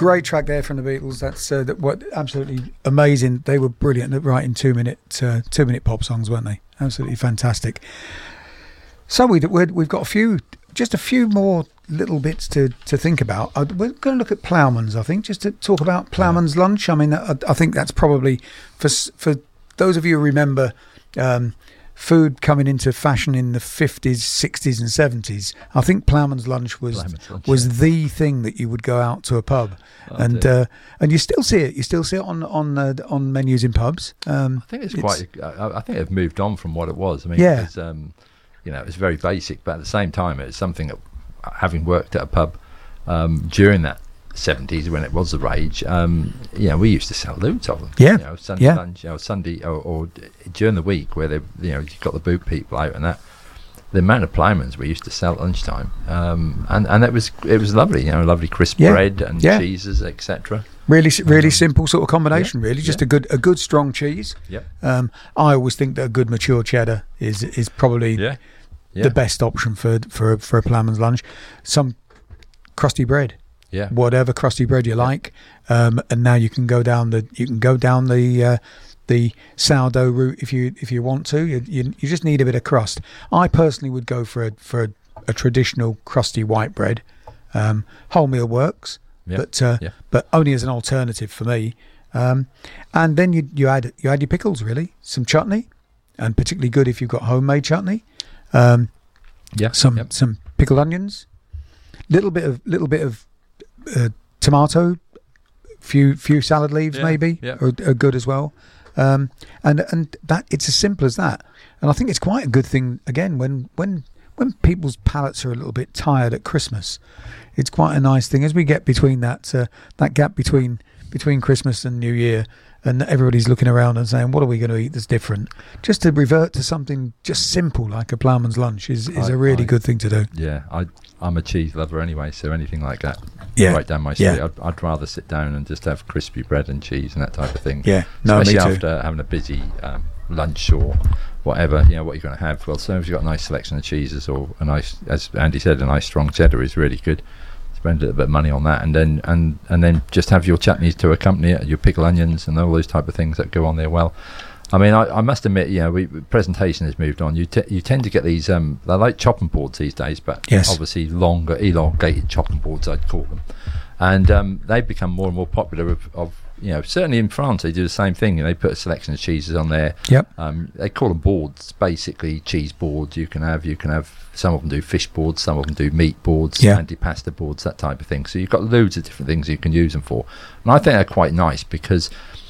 great track there from the Beatles. That's what absolutely amazing. They were brilliant at writing 2 minute pop songs, weren't they? Absolutely fantastic. So we've got just a few more little bits to think about. We're going to look at Ploughman's, I think, just to talk about Ploughman's lunch. I mean, I think that's probably for those of you who remember food coming into fashion in the 50s, 60s and 70s. I think Ploughman's lunch was the thing that you would go out to a pub, and you still see it. You still see it on menus in pubs. I think I think they've moved on from what it was. I mean, it was very basic, but at the same time, it's something that, having worked at a pub during that 70s when it was the rage, we used to sell loads of them. Sunday lunch, Sunday or during the week where you've got the boot people out and that. The amount of Ploughman's we used to sell at lunchtime, and it was lovely, lovely crisp bread and cheeses, etc. Really simple sort of combination. Really, just a good strong cheese. Yep. I always think that a good mature cheddar is probably the best option for a Ploughman's lunch. Some crusty bread. Yeah. Whatever crusty bread you like, and now you can go down the sourdough route if you want to. You just need a bit of crust. I personally would go for a traditional crusty white bread. Wholemeal works, but only as an alternative for me. And then you add your pickles, really, some chutney, and particularly good if you've got homemade chutney. Some pickled onions, little bit of tomato, few salad leaves maybe are good as well, and that it's as simple as that. And I think it's quite a good thing again when people's palates are a little bit tired at Christmas. It's quite a nice thing as we get between that gap between Christmas and New Year, and everybody's looking around and saying, what are we going to eat that's different? Just to revert to something just simple like a Ploughman's lunch is a really good thing to do. Yeah, I'm a cheese lover anyway, so anything like that, right down my street. I'd rather sit down and just have crispy bread and cheese and that type of thing. Yeah, especially after having a busy lunch or whatever. What you're going to have. Well, so if you've got a nice selection of cheeses or a nice, as Andy said, a nice strong cheddar is really good. Spend a little bit of money on that, and then just have your chutneys to accompany it, your pickled onions and all those type of things that go on there. Well, I mean, I must admit, presentation has moved on. You tend to get these, they're like chopping boards these days, but obviously longer, elongated chopping boards, I'd call them. And they've become more and more popular of certainly in France they do the same thing. They put a selection of cheeses on there. Yep. They call them boards, basically cheese boards. You can have some of them do fish boards, some of them do meat boards, antipasta boards, that type of thing. So you've got loads of different things you can use them for. And I think they're quite nice because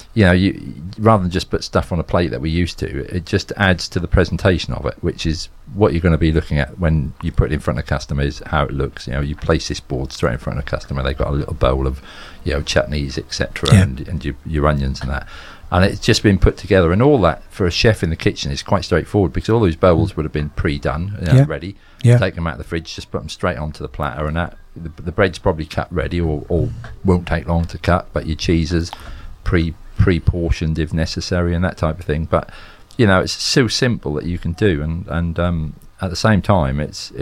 you rather than just put stuff on a plate that we used to, it just adds to the presentation of it, which is what you're going to be looking at when you put it in front of customers, how it looks. You place this board straight in front of a customer, they've got a little bowl of chutneys, etc., and your onions and that, and it's just been put together. And all that for a chef in the kitchen is quite straightforward because all those bowls would have been pre-done, ready. Take them out of the fridge, just put them straight onto the platter, and that the bread's probably cut ready or won't take long to cut, but your cheeses pre-portioned if necessary and that type of thing. But it's so simple that you can do, and at the same time it's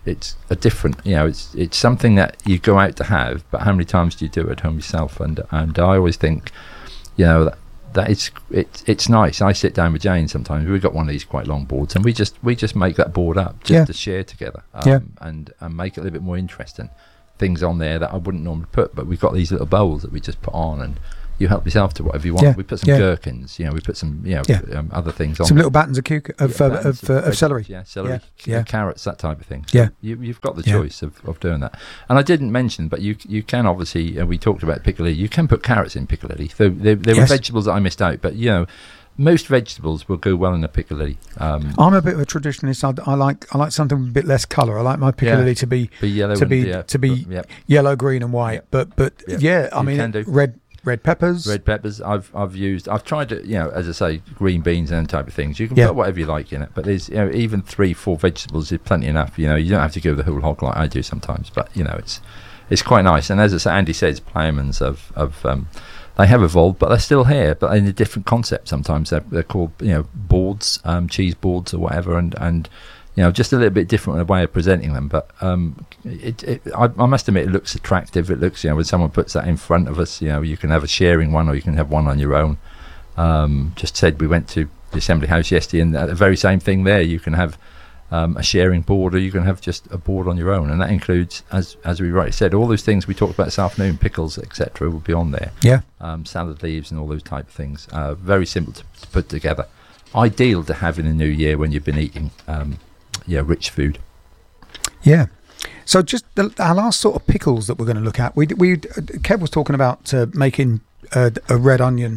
a different, it's something that you go out to have, but how many times do you do it at home yourself? And I always think that it's nice. I sit down with Jane sometimes. We've got one of these quite long boards, and we just make that board up just to share together, and make it a little bit more interesting. Things on there that I wouldn't normally put, but we've got these little bowls that we just put on, and you help yourself to whatever you want. We put some gherkins, we put some other things on. Some little battens of celery. Celery, carrots, that type of thing. So you've got the choice of doing that. And I didn't mention, but you can obviously, we talked about piccalilli, you can put carrots in piccalilli. So there were vegetables that I missed out, but most vegetables will go well in a piccalilli. I'm a bit of a traditionalist. I like something with a bit less colour. I like my piccalilli to be yellow, yellow, green, and white. But I mean red peppers. I've tried it. As I say, green beans and type of things. You can put whatever you like in it. But there's even 3-4 vegetables is plenty enough. You don't have to go the whole hog like I do sometimes. But it's quite nice. And as I say, Andy says, Ploughman's they have evolved, but they're still here, but in a different concept. Sometimes they're called boards, cheese boards or whatever, and just a little bit different way of presenting them. But I must admit, it looks attractive. It looks, when someone puts that in front of us, you can have a sharing one, or you can have one on your own. Just said we went to the assembly house yesterday, and the very same thing there. You can have a sharing board, or you can have just a board on your own, and that includes, as we rightly said, all those things we talked about this afternoon, pickles, etc., will be on there. Yeah. Salad leaves and all those type of things. Very simple to put together. Ideal to have in the new year when you've been eating, rich food. Yeah. So just our last sort of pickles that we're going to look at. Kev was talking about making a red onion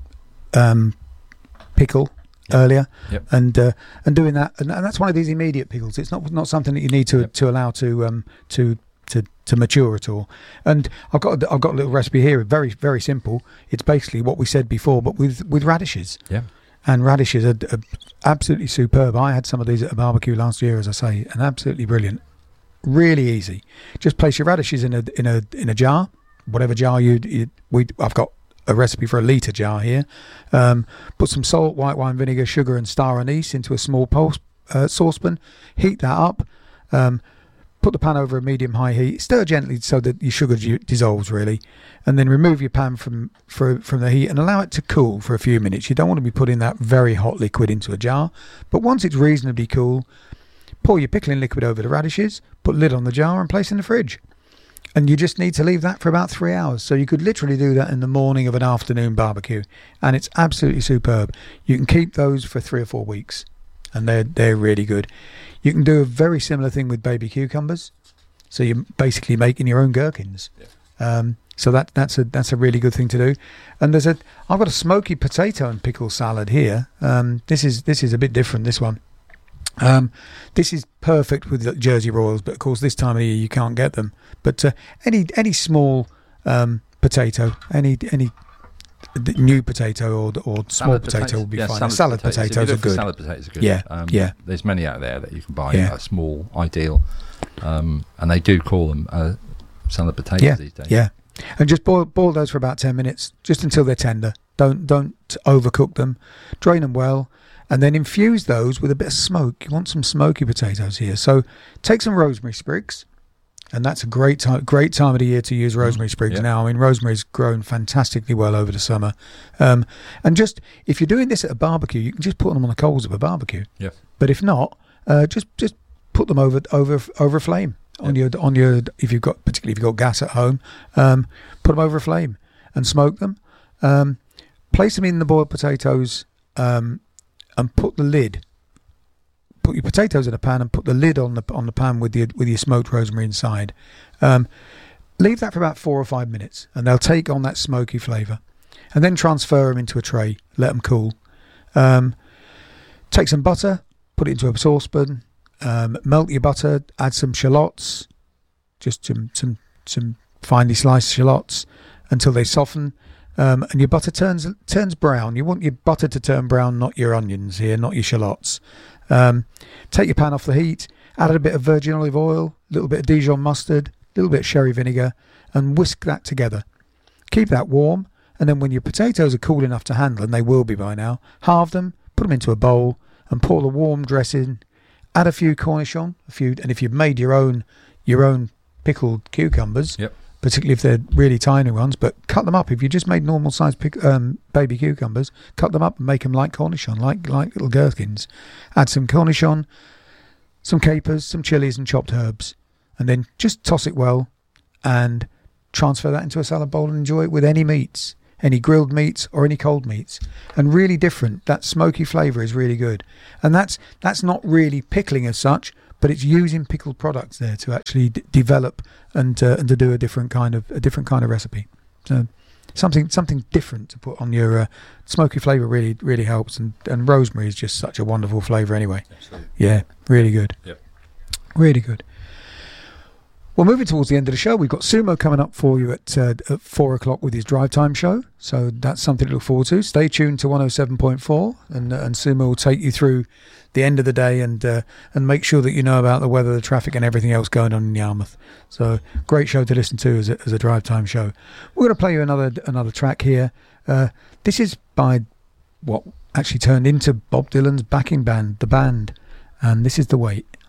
pickle. Earlier, and doing that, and that's one of these immediate pickles. It's not something that you need to allow to mature at all. And I've got a little recipe here, very very simple. It's basically what we said before, but with radishes. Yeah, and radishes are absolutely superb. I had some of these at a barbecue last year, as I say, and absolutely brilliant. Really easy. Just place your radishes in a jar, whatever jar I've got a recipe for a litre jar here. Put some salt, white wine vinegar, sugar and star anise into a small saucepan. Heat that up. Put the pan over a medium-high heat. Stir gently so that your sugar dissolves, really. And then remove your pan from the heat and allow it to cool for a few minutes. You don't want to be putting that very hot liquid into a jar. But once it's reasonably cool, pour your pickling liquid over the radishes, put lid on the jar and place in the fridge. And you just need to leave that for about 3 hours. So you could literally do that in the morning of an afternoon barbecue. And it's absolutely superb. You can keep those for 3 or 4 weeks. And they're really good. You can do a very similar thing with baby cucumbers. So you're basically making your own gherkins. Yeah. So that's a really good thing to do. And I've got a smoky potato and pickle salad here. This is a bit different, this one. This is perfect with Jersey Royals, but of course this time of year you can't get them. But any small potato, any new potato or small potato will be fine. Salad potatoes are good. Salad potatoes are good. Yeah. There's many out there that you can buy. Small, ideal, and they do call them salad potatoes these days. Yeah, and just boil those for about 10 minutes, just until they're tender. Don't overcook them. Drain them well. And then infuse those with a bit of smoke. You want some smoky potatoes here. So take some rosemary sprigs. And that's a great time of the year to use rosemary sprigs now. I mean, rosemary's grown fantastically well over the summer. And just, if you're doing this at a barbecue, you can just put them on the coals of a barbecue. Yeah. But if not, just put them over a flame on your if you've got gas at home, put them over a flame and smoke them. Place them in the boiled potatoes. And put your potatoes in a pan and put the lid on the pan with your smoked rosemary inside. Leave that for about 4 or 5 minutes, and they'll take on that smoky flavour. And then transfer them into a tray. Let them cool. Take some butter, put it into a saucepan. Melt your butter. Add some shallots, just some finely sliced shallots, until they soften. And your butter turns brown. You want your butter to turn brown, not your onions here, not your shallots. Take your pan off the heat, add a bit of virgin olive oil, a little bit of Dijon mustard, a little bit of sherry vinegar, and whisk that together. Keep that warm, and then when your potatoes are cool enough to handle, and they will be by now, halve them, put them into a bowl, and pour the warm dressing. Add a few cornichon, and if you've made your own pickled cucumbers. Yep. Particularly if they're really tiny ones, but cut them up. If you just made normal sized baby cucumbers, cut them up and make them like cornichon, like little gherkins. Add some cornichon, some capers, some chilies and chopped herbs, and then just toss it well and transfer that into a salad bowl and enjoy it with any meats, any grilled meats or any cold meats. And really different. That smoky flavour is really good. And that's not really pickling as such, but it's using pickled products there to actually develop and to do a different kind of recipe. So something different to put on your smoky flavour really helps. And rosemary is just such a wonderful flavour anyway. Absolutely. Yeah, really good. Yep. Really good. Well, moving towards the end of the show, we've got Sumo coming up for you at 4 o'clock with his Drive Time show. So that's something to look forward to. Stay tuned to 107.4 and Sumo will take you through the end of the day and make sure that you know about the weather, the traffic and everything else going on in Yarmouth. So great show to listen to as a Drive Time show. We're going to play you another track here. This is by what actually turned into Bob Dylan's backing band, The Band. and this is the way